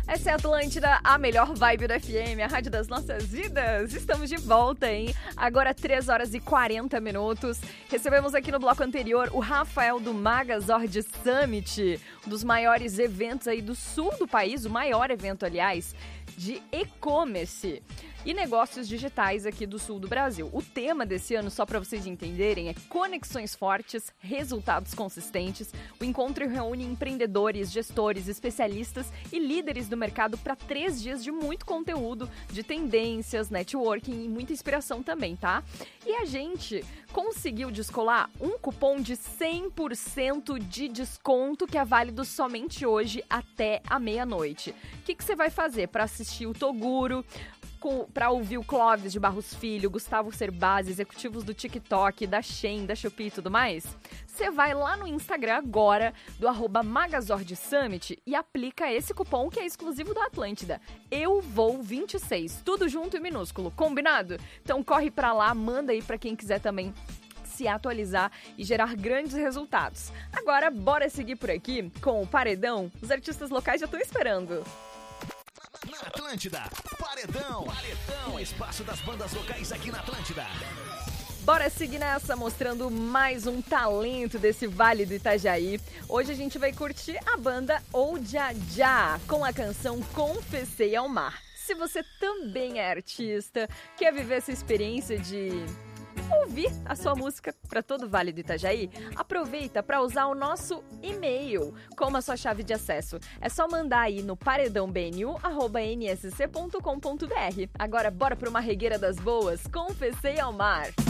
Essa é a Atlântida, a melhor vibe do FM, a rádio das nossas vidas. Estamos de volta, hein? Agora 3 horas e 40 minutos. Recebemos aqui no bloco anterior o Rafael do Magazord Summit, um dos maiores eventos aí do sul do país, o maior evento, aliás, de e-commerce e negócios digitais aqui do sul do Brasil. O tema desse ano, só para vocês entenderem, é conexões fortes, resultados consistentes. O encontro reúne empreendedores, gestores, especialistas e líderes do mercado para 3 dias de muito conteúdo, de tendências, networking e muita inspiração também, tá? E a gente conseguiu descolar um cupom de 100% de desconto que é válido somente hoje até a meia-noite. O que você vai fazer para assistir o Toguro, para ouvir o Clóvis de Barros Filho, Gustavo Cerbasi, executivos do TikTok, da Shein, da Shopee e tudo mais? Você vai lá no Instagram agora, do @Magazord Summit, e aplica esse cupom que é exclusivo da Atlântida. Eu vou 26, tudo junto e minúsculo, combinado? Então corre pra lá, manda aí pra quem quiser também se atualizar e gerar grandes resultados. Agora, bora seguir por aqui com o Paredão. Os artistas locais já estão esperando. Na Atlântida, Paredão, o espaço das bandas locais aqui na Atlântida. Bora seguir nessa, mostrando mais um talento desse Vale do Itajaí. Hoje a gente vai curtir a banda Ojajá com a canção Confessei ao Mar. Se você também é artista, quer viver essa experiência de ouvir a sua música para todo o Vale do Itajaí, aproveita para usar o nosso e-mail como a sua chave de acesso. É só mandar aí no paredãobnu@nsc.com.br. Agora bora para uma regueira das boas, Confessei ao Mar.